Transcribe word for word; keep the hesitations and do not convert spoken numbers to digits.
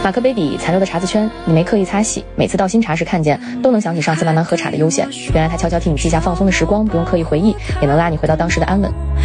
马克杯底残留的茶渍圈，你没刻意擦洗，每次倒新茶时看见，都能想起上次慢慢喝茶的悠闲。原来它悄悄替你记下放松的时光，不用刻意回忆，也能拉你回到当时的安稳。